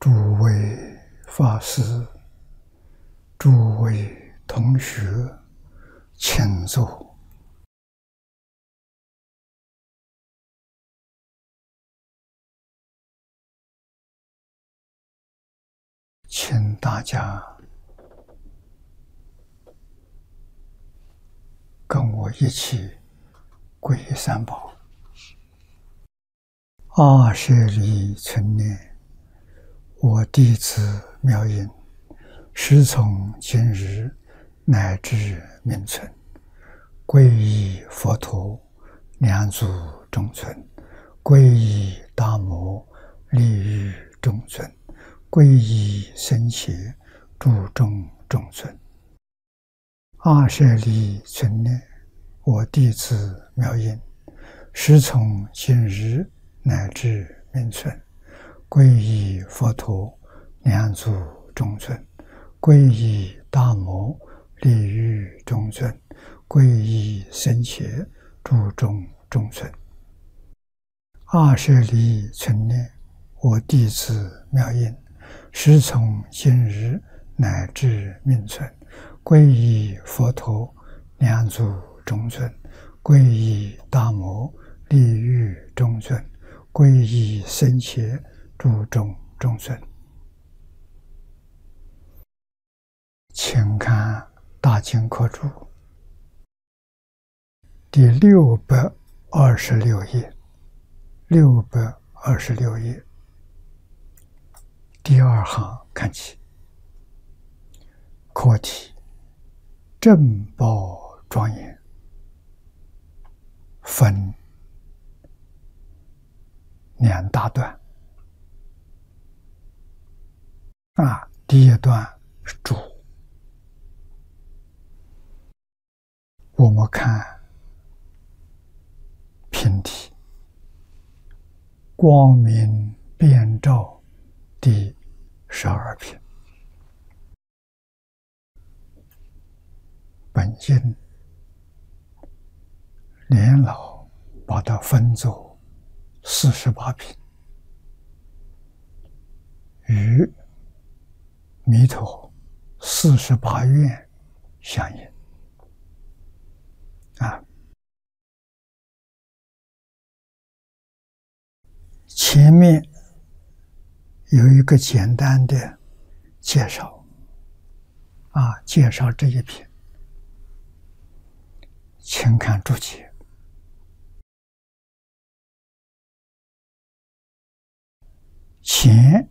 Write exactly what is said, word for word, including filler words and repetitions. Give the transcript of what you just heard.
诸位法师、诸位同学，请坐。请大家跟我一起皈依三宝。二舍离存念，我弟子妙音，时从今日乃至命存，皈依佛陀，两足中尊；皈依大摩，利于中尊；皈依僧伽，注重中尊。二舍离存念，我弟子妙音，时从今日乃至命存，皈依佛陀，两足中尊；皈依大摩，利于中尊；皈依僧伽，注重中尊。二舍离存念，我弟子妙音，时从今日乃至命存，皈依佛陀，两足中尊；皈依大摩，利于中尊；皈依僧伽，注重中尊。请看大经科注第六百二十六页，六百二十六页第二行看起，课题正报庄严，分两大段。啊，第一段是主，我们看品题，光明遍照第十二品。本经莲老把它分作四十八品，与弥陀四十八愿相应。啊，前面有一个简单的介绍，啊，介绍这一品，请看注解。前